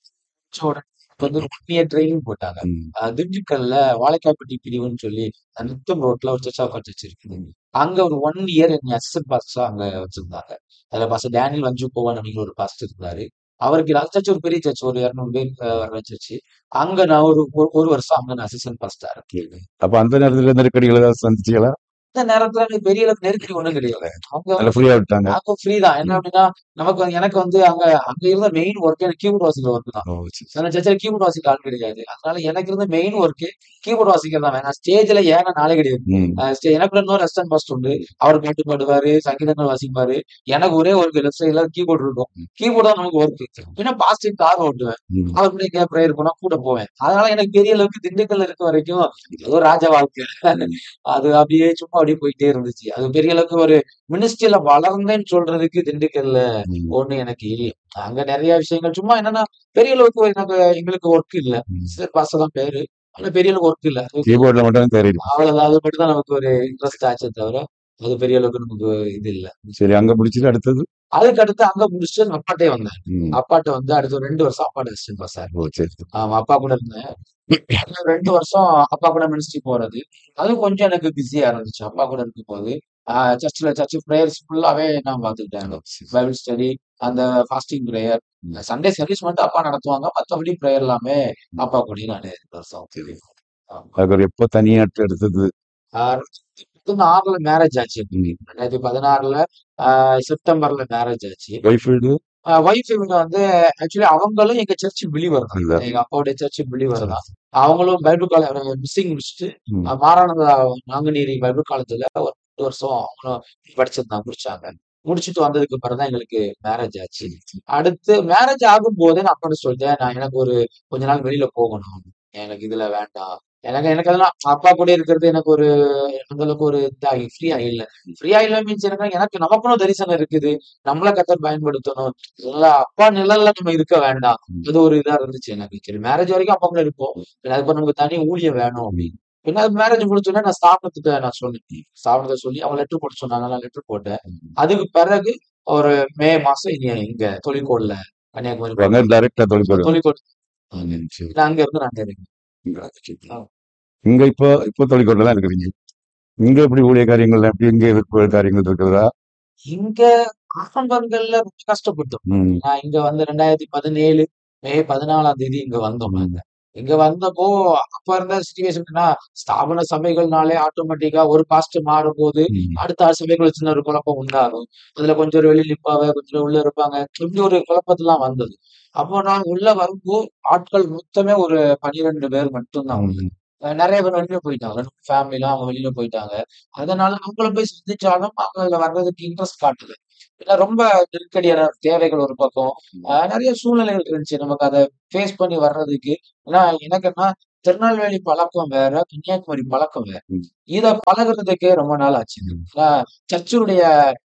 Speaker 2: உடனே வந்து 1 இயர் ட்ரெய்னிங் போட்டாங்க.
Speaker 1: ம்.
Speaker 2: திண்டுக்கல்ல வாழைக்காப்பட்டி பிரிவுன்னு சொல்லி நித்தம் ரோட்ல ஒரு சர்ச் ஆஃப் காட் சர்ச் இருக்குது. அங்க ஒரு 1 இயர் என்னைய அசிஸ்டன்ட் பாஸ்டரா அங்க வச்சிருந்தாங்க. அதுல பாஸ்டர் டேனியல் வஞ்சு போவான் அப்படிங்கிற ஒரு பாஸ்டர் இருந்தாரு. அவருக்கு அந்த சர்ச் ஒரு பெரிய சர்ச் ஒரு 200 பேர் வர்ற சர்ச். அங்க நான் ஒரு வருஷம் அங்க நான் அசிஸ்டன்ட் பாஸ்டரா இருக்கேன்.
Speaker 1: அப்ப அந்த நேரத்துல நெருக்கடிகள் ஏதாவது சந்திச்சீங்களா?
Speaker 2: அந்த நேரத்துல எனக்கு பெரிய அளவுக்கு நெருக்கடி ஒண்ணும் கிடையாது. அவங்க
Speaker 1: நல்ல ஃப்ரீயா விட்டாங்க.
Speaker 2: அப்போ ஃப்ரீ தான். என்ன அப்டின்னா, எனக்கு வந்து அங்க இருந்த மெயின் ஒர்க் எனக்கு கீபோர்ட் வாசிக்கிற ஒர்க் தான்.
Speaker 1: ஓ, சரி, சரி.
Speaker 2: அந்த சர்ச்ல கீபோர்ட் வாசிக்க ஆள் கிடையாது. அதனால எனக்கு இருந்த மெயின் ஒர்க்கே கீபோர்ட் வாசிக்கிறது தான். நான் ஸ்டேஜ்ல ஏன்னா நாளே கிடையாது.
Speaker 1: ம்.
Speaker 2: எனக்குள்ள இன்னொரு அசிஸ்டன்ட் பாஸ்டர் உண்டு. அவர் பாட்டு பாடுவாரு, சங்கீதங்கள் வாசிப்பாரு. எனக்கு ஒரே ஒர்க் லெஃப்ட் சைடுல கீபோர்ட் இருக்கும். கீபோர்ட் தான் நமக்கு ஒர்க். பின்ன பாஸ்டர் கார் ஓட்டுவேன்.
Speaker 1: ம்.
Speaker 2: அவர் கூட எங்கேயாவது பிரேயர் போனா கூட போவேன். அதனால எனக்கு பெரிய அளவுக்கு திண்டுக்கல்ல இருக்க வரைக்கும் ஏதோ ராஜ வாழ்க்கை. அது அப்படியே சும்மா அப்படியே போயிட்டே இருந்துச்சு. அது பெரிய அளவுக்கு ஒரு மினிஸ்ட்ரியில வளர்ந்தேன்னு சொல்றதுக்கு திண்டுக்கல்ல
Speaker 1: ம்.
Speaker 2: ஒண்ணு எனக்கு இல்ல. அங்க நெறைய விஷயங்கள் சும்மா என்னன்னா, பெரிய அளவுக்கு எங்களுக்கு ஒர்க் இல்ல.
Speaker 1: ம்.
Speaker 2: சிஸ்டர் பாஸ்டர் தான் பேரு. ஆனா பெரிய அளவுக்கு ஒர்க் இல்ல.
Speaker 1: கீபோர்ட்ல மட்டும் தான் தேறிடும்.
Speaker 2: அவ்வளவுதான். அது மட்டும் தான் நமக்கு ஒரு இன்ட்ரெஸ்ட் ஆச்சே தவிர, அது பெரிய அளவுக்கு நமக்கு இது இல்ல.
Speaker 1: சரி, அங்க முடிச்சுட்டு அடுத்தது?
Speaker 2: அதுக்கு அடுத்து அங்க முடிச்சுட்டு நான் அப்பாட்டே வந்தேன்.
Speaker 1: ம்.
Speaker 2: அப்பாட்ட வந்து அடுத்து ஒரு 2 வருஷம் அப்பாட்ட அசிஸ்டன்ட் பாஸ்டரா
Speaker 1: ஓ!
Speaker 2: இருந்தேன்.
Speaker 1: சரி, சரி.
Speaker 2: ஆமா, அப்பா கூட இருந்தேன். அந்த 2 வருஷம் அப்பா கூட மினிஸ்ட்ரி போறது. அதுவும் கொஞ்சம் எனக்கு பிஸியா இருந்துச்சு. அப்பா கூட இருக்கும்போது. சர்ச் பிரேயர்ஸ் ஃபுல்லாவே நான் பார்த்துக்கிட்டேன்.
Speaker 1: ஓ! சரி, சரி.
Speaker 2: பைபிள் ஸ்டடி, அந்த ஃபாஸ்டிங் பிரேயர்,
Speaker 1: ம்.
Speaker 2: சண்டே சர்வீஸ் மட்டும் அப்பா நடத்துவாங்க. மத்தபடி பிரேயர் எல்லாமே அப்பா கூடயே நானு 2 வருஷம்.
Speaker 1: சரி.
Speaker 2: ஆமா.
Speaker 1: அதுக்கப்புறம் எப்போ தனியாட்டு எடுத்தது?
Speaker 2: ஆ 2016ல மேரேஜ் ஆச்சு
Speaker 1: ம்.
Speaker 2: எங்களுக்கு. 2016ல செப்டம்பர்ல மேரேஜ் ஆச்சு.
Speaker 1: ஒய்ஃப் வீடு?
Speaker 2: ஒய்ஃப் இவங்க வந்து ஆக்சுவலி அவங்களும் எங்க சர்ச் பிலீவர் தான்.
Speaker 1: இல்ல.
Speaker 2: எங்க அப்பாவுடைய சர்ச் பிலீவர்
Speaker 1: சரி.
Speaker 2: தான். அவங்களும் பைபிள் மிஸ்ஸிங் முடிச்சுட்டு
Speaker 1: ம்.
Speaker 2: மாரானந்தா நாங்குநேரி பைபிள் காலேஜ்ல ஒரு 2 வருஷம் அவங்களும் படிச்சிருந்தாங்க, முடிச்சாங்க. முடிச்சுட்டு வந்ததுக்கு அப்புறம் தான் எங்களுக்கு மேரேஜ் ஆச்சு. அடுத்து மேரேஜ் ஆகும்போதே நான் அப்பாட்ட சொல்லிட்டேன், நான் எனக்கு ஒரு கொஞ்ச நாள் வெளியில போகணும். எனக்கு இதுல வேண்டாம். எனக்கு எனக்கு அதெல்லாம் அப்பா கூட இருக்கிறது எனக்கு ஒரு அந்த அளவுக்கு ஒரு ஃப்ரீயா இல்ல. ஃப்ரீயா இல்ல மீன்ஸ் எனக்கு நமக்குன்னு தரிசனம் இருக்குது. நம்மள கர்த்தர் பயன்படுத்தணும். இல்ல அப்பா நிழல்ல நம்ம இருக்க வேண்டாம்.
Speaker 1: ம்.
Speaker 2: அது ஒரு இதா இருந்துச்சு எனக்கு. சரி மேரேஜ் வரைக்கும் அப்பா கூட இருப்போம். அதுக்கப்புறம் நமக்கு தனி ஊழியம் வேணும் அப்படின்னு. பின்ன மேரேஜ் முடிச்சோனே நான் ஸ்தாபனத்துக்கு நான் சொன்னேன். ஸ்தாபனத்த சொல்லி அவங்க லெட்டர் போட சொன்னாங்க. நான் லெட்டர் போட்டேன்.
Speaker 1: ம்.
Speaker 2: அதுக்கு பிறகு ஒரு மே மாசம் இங்க தொழிற்கோடுல கன்னியாகுமரி
Speaker 1: எங்க
Speaker 2: பக்கம்
Speaker 1: டைரக்டா தொழிற்படும்?
Speaker 2: தொழிற்கோடு.
Speaker 1: ம். சரி.
Speaker 2: நான் அங்க இருந்து நான் இருக்கேன்.
Speaker 1: இங்க இங்க இப்போ தொழிற்கோட்டில் தான் இருக்கிறீங்க. இங்க எப்படி ஊழிய காரியங்கள் எப்படி இங்க எதிர்ப்பு காரியங்கள் இருக்கிறதா?
Speaker 2: இங்க ஆரம்பங்கள்ல ரொம்ப கஷ்டப்பட்டோம்.
Speaker 1: ம்.
Speaker 2: நான் இங்க வந்து 2017 மே 14ஆம் தேதி இங்க வந்தோம்
Speaker 1: ம்.
Speaker 2: நாங்க. இங்க வந்தப்போ அப்ப இருந்த சிச்சுவேஷன்னா ஸ்தாபன சபைகள்னாலே ஆட்டோமேட்டிக்கா ஒரு பாஸ்டர் மாறும்போது
Speaker 1: ம்.
Speaker 2: அடுத்த சபைக்குள்ள சின்ன ஒரு குழப்பம் உண்டாகும். அதுல கொஞ்சம் பேர் வெளிய நிப்பாங்க, கொஞ்சம் பேர் உள்ள இருப்பாங்க. இப்படி ஒரு குழப்பத்தெல்லாம் வந்தது. அப்போ நான் உள்ள வரும்போது ஆட்கள் மொத்தமே ஒரு 12 பேர் மட்டும் தான் உள்ள.
Speaker 1: ம்.
Speaker 2: நெறைய பேர் வெளில போயிட்டாங்க. ஃபேமிலிலாம் அவங்க வெளில போயிட்டாங்க. அதனால அவங்கள போய் சந்திச்சாலும் அவங்க அதுல வர்றதுக்கு இன்ட்ரெஸ்ட் காட்டல. ஏன்னா ரொம்ப நெருக்கடியான தேவைகள் ஒரு பக்கம். நெறைய சூழ்நிலைகள் இருந்துச்சு. நமக்கு அத ஃபேஸ் பண்ணி வர்றதுக்கு. ஏன்னா எனக்கு என்ன திருநெல்வேலி பழக்கம் வேற, கன்னியாகுமரி பழக்கம் வேற.
Speaker 1: ம்.
Speaker 2: இத பழகுறதுக்கே ரொம்ப நாள் ஆச்சுங்க.
Speaker 1: ம்.
Speaker 2: ஏன்னா சர்ச்சுடைய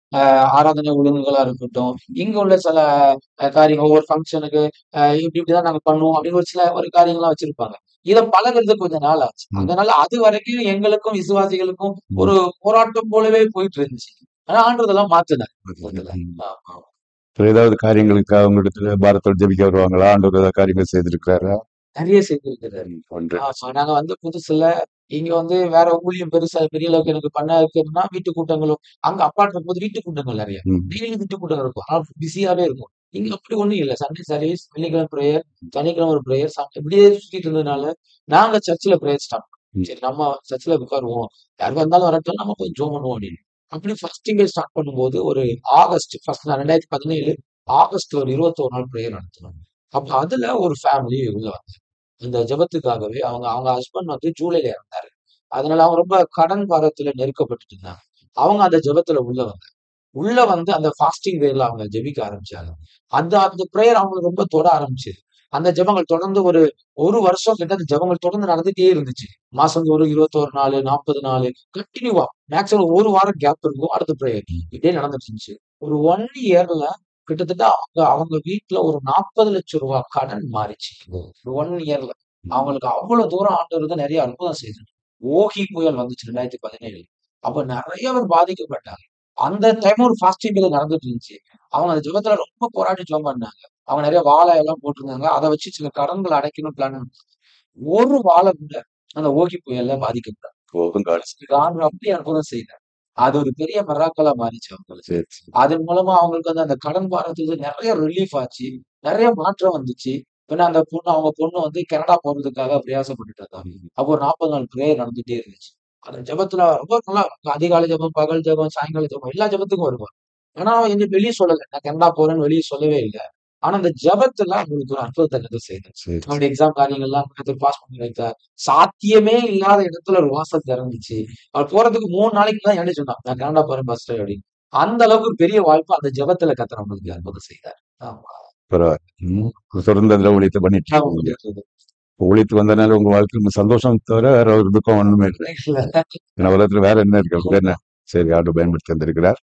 Speaker 2: ஆராதனை ஒழுங்குகளா இருக்கட்டும், இங்க உள்ள சில காரியங்கள் ஒவ்வொரு ஃபங்ஷனுக்கு இப்படி இப்படிதான் நாங்க பண்ணுவோம் அப்படின்னு ஒரு சில ஒரு காரியங்கள்லாம் வச்சிருப்பாங்க. இத பழகுறதுக்கு கொஞ்ச நாள் ஆச்சு.
Speaker 1: ம்.
Speaker 2: அதனால அது வரைக்கும் எங்களுக்கும் விசுவாசிகளுக்கும்
Speaker 1: ம்.
Speaker 2: ஒரு போராட்டம் போலவே போயிட்டு இருந்துச்சு. ஆனா ஆண்டவர் இதெல்லாம் மாத்துனார். மொத்தத்துல.
Speaker 1: ம்.
Speaker 2: ஆமா.
Speaker 1: வேற ஏதாவது காரியங்களுக்காக உங்களிடத்துல பாரத்தோடு ஜெபிக்க வருவாங்களா? ஆண்டவர் ஏதாவது காரியங்கள் செய்திருக்கிறாரா?
Speaker 2: நெறைய செய்திருக்கிறாரு.
Speaker 1: ம். ஒன்று.
Speaker 2: ஆமா. நாங்க வந்த புதுசுல இங்க வந்து வேற ஊழியம் பெருசா பெரிய அளவுக்கு எனக்கு பண்ண இருக்குன்னா வீட்டு கூட்டங்களும் அங்க அப்பார்ட் இருக்கும்போது வீட்டு கூட்டங்கள் நெறைய.
Speaker 1: ம்.
Speaker 2: டெய்லி வீட்டு கூட்டம் இருக்கும். ஆனா பிஸியாவே இருக்கும். இங்க அப்படி ஒண்ணும் இல்ல. சண்டே சர்வீஸ், வெள்ளிக்கிழமை பிரேயர், சனிக்கிழமை ஒரு பிரேயர், இப்படியே சுத்திட்டு இருந்ததுனால, நாங்க சர்ச்ல பிரேயர் ஸ்டார்ட்
Speaker 1: ம்.
Speaker 2: சரி நம்ம சர்ச்ல உட்காருவோம். யார் வந்தாலும் வரட்டும் நம்ம போய் ஜெபம் பண்ணுவோம் அப்படின்னு. அப்படி ஃபர்ஸ்டிங்கே ஸ்டார்ட் பண்ணும்போது ஒரு ஆகஸ்ட் ஃபர்ஸ்ட் நான் 2017 ஆகஸ்ட் ஒரு 21 நாள் பிரேயர் நடத்துனோம். அப்ப அதுல ஒரு ஃபேமிலி உள்ள வந்தாங்க. இந்த ஜெபத்துக்காகவே அவங்க அவங்க ஹஸ்பண்ட் வந்து ஜூலைல இறந்தாரு. அதனால அவங்க ரொம்ப கடன் பாரத்துல நெருக்கப்பட்டுட்டு இருந்தாங்க. அவங்க அந்த ஜெபத்துல உள்ள வந்தாங்க. உள்ள வந்து அந்த ஃபாஸ்டிங் வேல அவங்க ஜெபிக்க ஆரம்பிச்சாங்க. அந்த அந்த பிரேயர் அவங்களுக்கு ரொம்ப தொட ஆரம்பிச்சது. அந்த ஜெபங்கள் தொடர்ந்து ஒரு 1 வருஷம் கிட்ட அந்த ஜெபங்கள் தொடர்ந்து நடந்துட்டே இருந்துச்சு. மாசம் ஒரு 21 நாளு, 40 நாளு கன்டினியூவா மேக்ஸிமம் 1 வாரம் கேப் இருக்கும். அடுத்த பிரேயர். இப்படியே நடந்துட்டு இருந்துச்சு. ஒரு 1 இயர்ல கிட்டத்தட்ட அவங்க அவங்க வீட்ல ஒரு ரூ. 40,00,000 கடன் மாறிச்சு. ஒரு 1 இயர்ல. அவங்களுக்கு அவ்வளவு தூரம் ஆண்டவர் வந்து நெறைய அற்புதம் செய்தார். ஓகி புயல் வந்துச்சு 2017. அப்ப நெறைய பேர் பாதிக்கப்பட்டாங்க. அந்த டைம் ஒரு ஃபாஸ்டிங் பீரியட் நடந்துட்டு இருந்துச்சு. அவங்க அந்த ஜெபத்துல ரொம்ப போராடி ஜெபம் பண்ணாங்க. அவங்க நெறைய வாழை எல்லாம் போட்டிருந்தாங்க. அத வச்சு சில கடன்கள அடைக்கணும் பிளான் பண்ணாங்க. ஒரு வாழை கூட அந்த ஓகி புயல்ல பாதிக்கப்படல.
Speaker 1: போதும் காட்.
Speaker 2: ஆண்டவர் அப்படியே அற்புதம் செய்தார். அது ஒரு பெரிய மிராக்கிளா மாறிச்சு அவங்களுக்கு.
Speaker 1: சரி, சரி.
Speaker 2: அதன் மூலமா அவங்களுக்கு வந்து அந்த கடன் பாரத்துலருந்து நெறைய ரிலீஃப் ஆச்சு. நெறைய மாற்றம் வந்துச்சு. பின்ன அந்த பொண்ணு அவங்க பொண்ணு வந்து கனடா போறதுக்காக பிரயாசப்பட்டுட்டு இருந்தாங்க.
Speaker 1: ம்.
Speaker 2: அப்போ ஒரு 40 நாள் பிரேயர் நடந்துட்டே இருந்துச்சு. அந்த ஜெபத்துல ரொம்ப நல்லா அதிகாலை ஜெபம், பகல் ஜெபம், சாயங்கால ஜெபம் எல்லா ஜெபத்துக்கும் வருவாங்க. ஆனா என்கிட்ட வெளிய சொல்லல. நான் கனடா போறேன்னு வெளிய சொல்லவே இல்ல. ஆனா அந்த ஜெபத்துல அவங்களுக்கு ஒரு அற்புதத்த கர்த்தர் செய்தார்.
Speaker 1: சரி, சரி.
Speaker 2: அவங்களுடைய எக்ஸாம் காரியங்கள்லாம் கர்த்தர் பாஸ் பண்ணி வைத்தார். சாத்தியமே இல்லாத இடத்துல ஒரு வாசல் திறந்துச்சு. அவர் போறதுக்கு 3 நாளைக்கு தான் என்கிட்ட சொன்னா. நான் கனடா போறேன் பாஸ்டர் அப்படின்னு. அந்த அளவுக்கு பெரிய வாய்ப்பு அந்த ஜெபத்துல கர்த்தர் அவங்களுக்கு அற்புதம் செய்தார். ஆமா.
Speaker 1: பரவாயில்ல. ம். தொடர்ந்து அதுல ஊழியத்தை பண்ணிட்டு
Speaker 2: ஆமா.
Speaker 1: இருக்கீங்க. ஊழியத்துக்கு வந்தனால உங்க வாழ்க்கையில சந்தோஷம் தவிர வேற ஒரு துக்கம் ஒண்ணுமே இல்ல. ஏன்னா உலகத்துல வேற என்ன இருக்கு? அப்படி என்ன? சரி, ஆண்டு பயன்படுத்தி தந்திருக்கிறார்.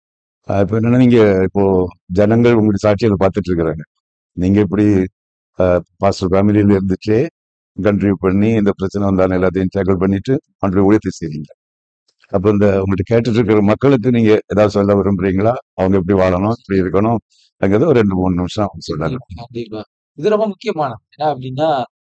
Speaker 1: இப்ப என்னன்னா நீங்க இப்போ ஜனங்கள் உங்களுடைய சாட்சியை பார்த்துட்டு இருக்கிறாங்க. நீங்க இப்படி பாஸ்டர் ஃபேமிலியில இருந்துச்சே கண்ட்ரிபியூட் பண்ணி இந்த பிரச்சனை வந்தாலும் எல்லாத்தையும் டேக்கிள் பண்ணிட்டு அன்றைய ஊழியத்தை செய்றீங்க. அப்ப இந்த உங்கள்ட்ட கேட்டுட்டு இருக்கிற மக்களுக்கு நீங்க ஏதாவது சொல்ல விரும்புறீங்களா? அவங்க எப்படி வாழணும், எப்படி இருக்கணும் அங்கிறத ஒரு 2, 3 நிமிஷம் சொல்லலாம்.
Speaker 2: கண்டிப்பா, கண்டிப்பா. இது ரொம்ப முக்கியமானது. என்ன அப்டின்னா,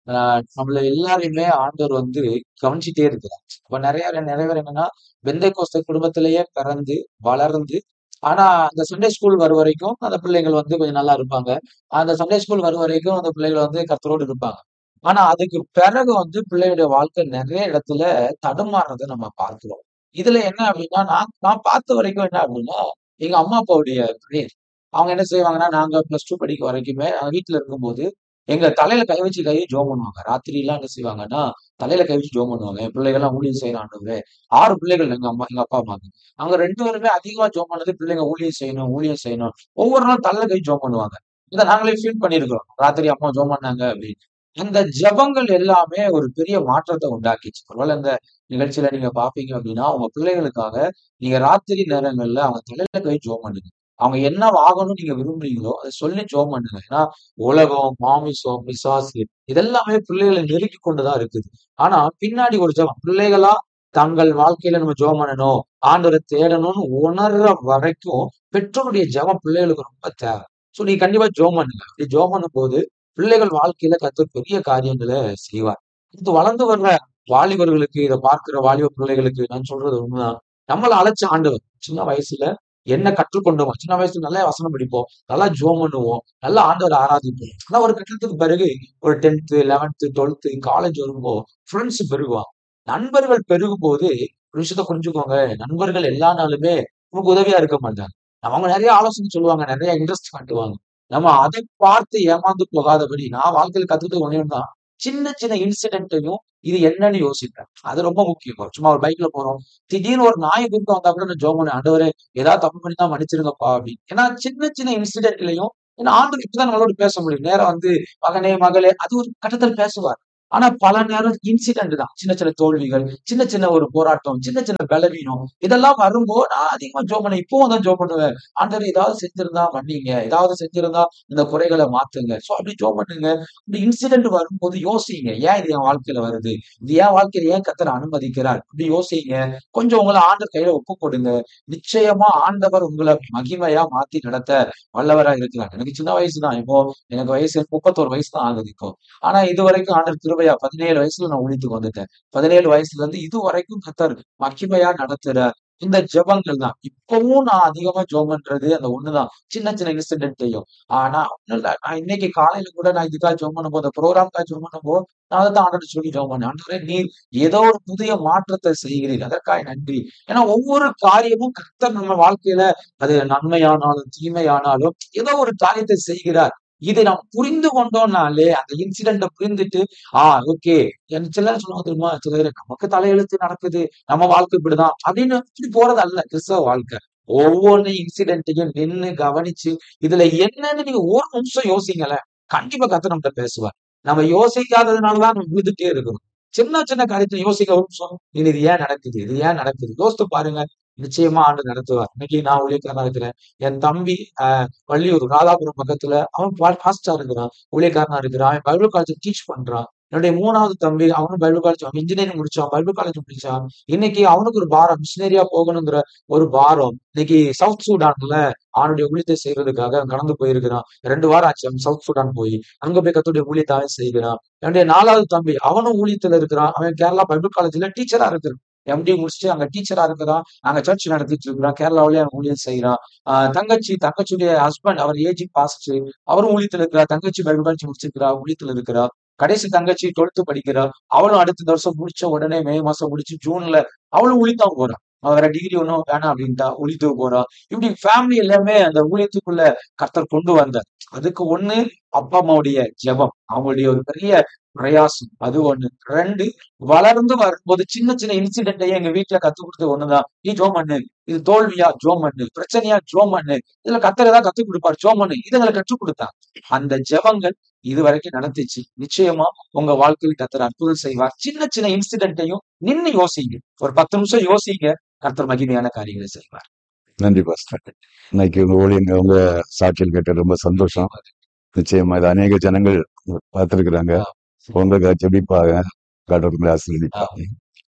Speaker 2: நம்மள எல்லாரையுமே ஆண்டவர் வந்து கவனிச்சுட்டே இருக்கிறார். அப்ப நெறைய பேர் என்னன்னா, பெந்தைக்கோஸ்து குடும்பத்திலேயே பிறந்து, வளர்ந்து, ஆனா அந்த சண்டே ஸ்கூல் வரும் வரைக்கும் அந்த பிள்ளைகள் வந்து கொஞ்சம் நல்லா இருப்பாங்க. அந்த சண்டே ஸ்கூல் வரும் வரைக்கும் அந்த பிள்ளைகள் வந்து கர்த்தரோடு இருப்பாங்க. ஆனா அதுக்கு பிறகு வந்து பிள்ளையுடைய வாழ்க்கை நெறைய இடத்துல தடுமாறுறத நம்ம பார்க்கிறோம். இதுல என்ன அப்டின்னா, நான் நான் பார்த்த வரைக்கும் என்ன அப்டின்னா, எங்க அம்மா, அப்பாவுடைய பிரேயர். அவங்க என்ன செய்வாங்கன்னா, நாங்க +2 படிக்க வரைக்குமே வீட்ல இருக்கும்போது, எங்க தலையில கை வச்சு ஜெபம் பண்ணுவாங்க. ராத்திரிலாம் என்ன செய்வாங்கன்னா, தலையில கை வச்சு ஜெபம் பண்ணுவாங்க. என் பிள்ளைகள்லாம் ஊழியம் செய்யணும் ஆண்டவரே. 6 பிள்ளைகள் எங்க அப்பா, அம்மாக்கு. அவங்க 2 பேருமே அதிகமா ஜெபம் பண்ணது பிள்ளைங்க ஊழியம் செய்யணும், ஊழியம் செய்யணும். ஒவ்வொரு நாளும் தலையில கை ஜெபம் பண்ணுவாங்க. இத நாங்களே ஃபீல் பண்ணியிருக்கிறோம். ராத்திரி அம்மா ஜெபம் பண்ணாங்க அப்படின்னு. அந்த ஜெபங்கள் எல்லாமே ஒரு பெரிய மாற்றத்த உண்டாக்கிச்சு. ஒருவேள இந்த நிகழ்ச்சியில நீங்க பார்ப்பீங்க அப்படின்னா, உங்க பிள்ளைகளுக்காக நீங்க ராத்திரி நேரங்கள்ல அவங்க தலையில கை ஜெபம் பண்ணுங்க. அவங்க என்ன ஆகணும்னு நீங்க விரும்புறீங்களோ, அத சொல்லி ஜெபம் பண்ணுங்க. ஏன்னா, உலகம், மாமிசம், பிசாசு இதெல்லாமே பிள்ளைகள நெருக்கிக் கொண்டு தான் இருக்குது. ஆனா, பின்னாடி ஒரு ஜெபம். பிள்ளைகளா தங்கள் வாழ்க்கையில நம்ம ஜெபம் பண்ணணும், ஆண்டவர தேடணும்னு உணர்ற வரைக்கும், பெற்றோருடைய ஜெபம் பிள்ளைகளுக்கு ரொம்ப தேவை. சோ, நீங்க கண்டிப்பா ஜெபம் பண்ணுங்க. அப்படி ஜெபம் பண்ணும்போது, பிள்ளைகள் வாழ்க்கையில கர்த்தர் பெரிய காரியங்கள செய்வார். அடுத்து வளர்ந்து வர்ற வாலிபர்களுக்கு, இத பார்க்கிற வாலிப பிள்ளைகளுக்கு நான் சொல்றது உண்மதான். நம்மள அழைச்ச ஆண்டவர். சின்ன வயசுல என்ன கற்றுக்கொண்டோமோ, சின்ன வயசுல நல்லா வசனம் படிப்போம். நல்லா ஜெபம் பண்ணுவோம். நல்லா ஆண்டவர ஆராதிப்போம். ஆனா ஒரு கட்டத்துக்கு பிறகு ஒரு 10த், 11த், 12த் காலேஜ் வரும்போ ஃப்ரெண்ட்ஸ் பெருகுவாங்க. நண்பர்கள் பெருகும்போது ஒரு விஷயத்த புரிஞ்சுக்கோங்க. நண்பர்கள் எல்லா நாளுமே நமக்கு உதவியா இருக்க மாட்டாங்க. அவங்க நெறைய ஆலோசனை சொல்லுவாங்க. நெறைய இன்ட்ரெஸ்ட் காட்டுவாங்க. நம்ம அதை பார்த்து ஏமாந்து போகாதபடி நான் வாழ்க்கையில கத்துக்கிட்டது ஒண்ணே ஒண்ணு தான். சின்ன சின்ன இன்சிடென்ட்டையும் இது என்னன்னு யோசிப்பேன். அது ரொம்ப முக்கியம். சும்மா ஒரு பைக்ல போறோம். திடீர்னு ஒரு நாய் குறுக்க வந்தா கூட நான் ஜெபம் பண்ணுவேன். ஆண்டவரே ஏதாவது தப்பு பண்ணியிருந்தா மன்னிச்சிடுங்கப்பா அப்படின்னு. ஏன்னா சின்ன சின்ன இன்சிடென்ட்லயும் ஏன்னா ஆண்டவர் இப்படிதான் நம்மளோட பேச முடியும். நேரா வந்து மகனே, மகளே அது ஒரு கட்டத்துல பேசுவார். ஆனா பல நேரம் இன்சிடென்ட் தான். சின்ன சின்ன தோல்விகள், சின்ன சின்ன ஒரு போராட்டம், சின்ன சின்ன பலவீனம் இதெல்லாம் வரும்போது நான் அதிகமா ஜெபம் பண்ணேன். இப்பவும் தான் ஜெபம் பண்ணுவேன். ஆண்டவரே ஏதாவது செஞ்சிருந்தா மன்னிங்க. ஏதாவது செஞ்சிருந்தா இந்த குறைகள மாத்துங்க. சோ அப்படி ஜெபம் பண்ணுங்க. இப்படி இன்சிடென்ட் வரும்போது யோசிங்க. ஏன் இது என் வாழ்க்கையில வருது? இது என் வாழ்க்கையில ஏன் கர்த்தர் அனுமதிக்கிறார்? இப்படி யோசிங்க. கொஞ்சம் உங்கள ஆண்டவர் கையில ஒப்புக் கொடுங்க. நிச்சயமா ஆண்டவர் உங்கள மகிமையா மாத்தி நடத்த வல்லவரா இருக்கிறார். எனக்கு சின்ன வயசு தான். இப்போ எனக்கு வயசு 31 வயசு தான் ஆகுது இப்போ. ஆனா இதுவரைக்கும் ஆண்டவர் கிருபையா 17 வயசுல நான் ஊழியத்துக்கு வந்துட்டேன். 17 வயசுல இருந்து இதுவரைக்கும் கர்த்தர் மகிமையா நடத்துற இந்த ஜெபங்கள் தான். இப்பவும் நான் அதிகமா ஜெபம் பண்றது அந்த ஒண்ணுதான். சின்ன சின்ன இன்சிடென்ட்டையும். ஆனா ஒண்ணும் இல்ல. நான் இன்னைக்கு காலையில கூட நான் இதுக்காக ஜெபம் பண்ணும்போது, அந்த ப்ரோகிராம்க்காக ஜெபம் பண்ணும்போது, நான் அதத்தான் ஆண்டவர்ட்ட சொல்லி ஜெபம் பண்ணேன். ஆண்டவரே நீர் ஏதோ ஒரு புதிய மாற்றத்தை செய்கிறீர். அதற்காக நன்றி. ஏன்னா ஒவ்வொரு காரியமும் கர்த்தர் நம்ம வாழ்க்கையில அது நன்மையானாலும், தீமையானாலும் ஏதோ ஒரு காரியத்தை செய்கிறார். இதை நாம் புரிந்து கொண்டோம்னாலே, அந்த இன்சிடென்ட்ட புரிந்துட்டு, ஓகே. எனக்கு சில நேரம் சொல்லுவாங்க தெரியுமா? சில பேரு நமக்கு தலையெழுத்து நடக்குது. நம்ம வாழ்க்கை இப்படிதான். அப்படின்னு இப்படி போறது அல்ல கிறிஸ்தவ வாழ்க்கை. ஒவ்வொன்னு இன்சிடென்ட்டையும் நின்னு கவனிச்சு, இதுல என்னன்னு நீங்க ஒரு நிமிஷம் யோசிங்களேன். கண்டிப்பா கர்த்தர் நம்மட்ட பேசுவார். நம்ம யோசிக்காததுனால தான் நம்ம விழுந்துட்டே இருக்கிறோம். சின்ன சின்ன காரியத்த யோசிக்க ஒரு நிமிஷம். இது ஏன் நடக்குது? இது ஏன் நடக்குது? யோசித்து பாருங்க. நிச்சயமா ஆண்டவர் நடத்துவார். இன்னைக்கு நான் ஊழியக்காரனா இருக்கிறேன். என் தம்பி வள்ளியூர் ராதாபுரம் பக்கத்துல அவன் பாஸ்டரா இருக்கிறான். ஊழியக்காரனா இருக்கிறான். அவன் பைபிள் காலேஜ்ல டீச் பண்றான். என்னுடைய 3வது தம்பி அவனும் பைபிள் காலேஜ் அவன் இன்ஜினியரிங் முடிச்சான். Bible college முடிச்சான். இன்னைக்கு அவனுக்கு ஒரு பாரம் மிஷினரியா போகணுங்கிற ஒரு பாரம். இன்னைக்கு சவுத் சூடான்ல அவனுடைய ஊழியத்தை செய்யறதுக்காக அவன் கடந்து போயிருக்கிறான். 2 வாரம் ஆச்சு அவன் சவுத் சூடான் போய். அங்க போய் கர்த்தருடைய ஊழியத்த அவன் செய்கிறான். என்னுடைய 4வது தம்பி அவனும் ஊழியத்துல இருக்கிறான். அவன் கேரளா பைபிள் காலேஜ்ல டீச்சரா இருக்கிறான். எம்டி முடிச்சுட்டு அங்க டீச்சரா இருக்கிறான். அங்க சர்ச் நடத்திட்டு இருக்கிறான். கேரளாவிலேயே அவன் ஊழியம் செய்றான். தங்கச்சியுடைய ஹஸ்பண்ட் அவர் ஏஜிங் பாஸ்டர். அவரும் ஊழியத்துல இருக்கிறார். தங்கச்சி பைபிள் காலேஜ் முடிச்சிருக்கிறா. ஊழியத்துல இருக்கிறா. கடைசி தங்கச்சி 12th படிக்கிறா. அவளும் அடுத்த வருஷம் முடிச்ச உடனே மே மாசம் முடிச்சு ஜூன்ல அவளும் ஊழியத்தான் போறா. அவ வேற டிகிரி ஒண்ணும் வேணாம் அப்படின்ட்டா. ஊழியத்துக்கு போறா. இப்படி ஃபேமிலி எல்லாமே அந்த ஊழியத்துக்குள்ள கர்த்தர் கொண்டு வந்தார். அதுக்கு ஒண்ணு அப்பா, அம்மாவுடைய ஜெபம். அவங்களுடைய ஒரு பெரிய பிரயாசம். அது ஒண்ணு. 2 வளர்ந்து வரும்போது சின்ன சின்ன இன்சிடென்ட்டையே எங்க வீட்ல கத்துக் குடுத்தது ஒண்ணுதான். நீ ஜெபம் பண்ணு. இது தோல்வியா? ஜெபம் பண்ணு. பிரச்சனையா? ஜெபம் பண்ணு. இதுல கர்த்தர் ஏதாவது கத்துக் குடுப்பார். ஜெபம் பண்ணு. இத எங்களுக்கு கற்றுக் குடுத்தாங்க. அந்த ஜெபங்கள் இதுவரைக்கும் நடந்துச்சு. நிச்சயமா உங்க வாழ்க்கையில கர்த்தர் அற்புதம் செய்வார். சின்ன சின்ன இன்சிடென்ட்டையும் நின்னு யோசிங்க. ஒரு 10 நிமிஷம் யோசிங்க. கர்த்தர் மகிமையான காரியங்களை செய்வார்.
Speaker 1: நன்றி பாஸ்டர். இன்னைக்கு உங்க ஊழியங்க உங்க சாட்சியில் கேட்ட ரொம்ப சந்தோஷம். நிச்சயமா இது அநேக ஜனங்கள் பார்த்திருக்கிறாங்க.
Speaker 2: ஆ,
Speaker 1: உங்களுக்காக ஜெபிப்பாங்க. கடவுள் உங்களை
Speaker 2: ஆ.
Speaker 1: ஆசீர்வதிப்பார்.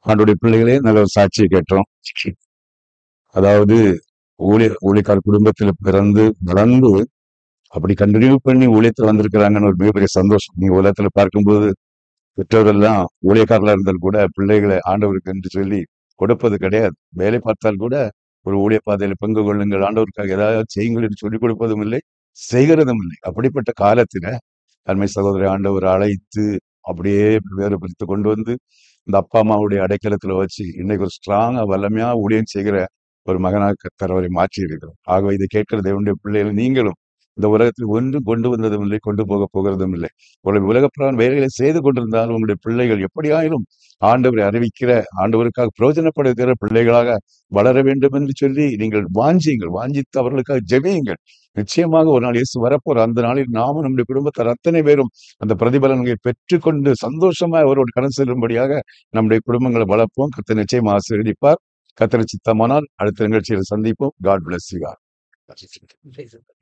Speaker 1: ஆண்டோடைய பிள்ளைகளே நல்ல ஒரு சாட்சியை கேட்டோம். அதாவது ஊழியக்கார குடும்பத்துல பிறந்து வளர்ந்து அப்படி கண்டினியூ பண்ணி ஊழியத்துல வந்திருக்கிறாங்கன்னு ஒரு மிகப்பெரிய சந்தோஷம். நீங்க உலகத்துல பார்க்கும்போது பெற்றோரெல்லாம் ஊழியக்காரர்களா இருந்தால் கூட பிள்ளைகளை ஆண்டவருக்கு என்று சொல்லி கொடுப்பது கிடையாது. வேலை பார்த்தால் கூட ஒரு ஊழிய பாதையில பங்கு கொள்ளுங்கள், ஆண்டவருக்காக ஏதாவது செய்யுங்கள் என்று சொல்லிக் கொடுப்பதும் இல்லை, செய்கிறதும் இல்லை. அப்படிப்பட்ட காலத்துல அருமை சகோதரி ஆண்டவர் அழைத்து அப்படியே வேறுபடுத்தி கொண்டு வந்து இந்த அப்பா அம்மாவுடைய அடைக்கலத்துல வச்சு இன்னைக்கு ஒரு ஸ்ட்ராங்கா வல்லமையா ஊழியம் செய்கிற ஒரு மகனாக கர்த்தர் அவரை மாற்றி இருக்கிறார். ஆகவே இதை கேட்கிற தேவனுடைய பிள்ளைகள் நீங்களும் இந்த உலகத்தில் ஒன்றும் கொண்டு வந்ததும் இல்லை, கொண்டு போக போகிறதும் இல்லை. உங்களுடைய உலகப்பிரகாரம் வேலைகளை செய்து கொண்டிருந்தாலும் உங்களுடைய பிள்ளைகள் எப்படியாயிலும் ஆண்டவரை அறிவிக்கிற, ஆண்டவருக்காக பிரயோஜனப்படுகிற பிள்ளைகளாக வளர வேண்டும் என்று சொல்லி நீங்கள் வாஞ்சியுங்கள், வாஞ்சித்து அவர்களுக்காக ஜெபியுங்கள். நிச்சயமாக ஒரு நாள் இயேசு வரப்போற அந்த நாளில் நாமும் நம்முடைய குடும்பத்தார் அத்தனை பேரும் அந்த பிரதிபலன்களை பெற்றுக்கொண்டு சந்தோஷமா அவரோடு கடன் செல்லும்படியாக நம்முடைய குடும்பங்களை வளர்ப்போம். கர்த்தர் நிச்சயமா ஆசீர்வதிப்பார். கர்த்தர் சித்தமானால் அடுத்த நிகழ்ச்சியில் சந்திப்போம். God bless you.